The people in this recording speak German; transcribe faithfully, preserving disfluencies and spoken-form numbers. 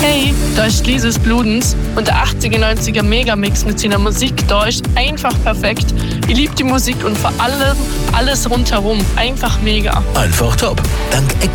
Hey, da ist Lises Bludens und der achtziger, neunziger Megamix mit seiner Musik, da ist einfach perfekt. Ich liebe die Musik und vor allem alles rundherum. Einfach mega. Einfach top. Dank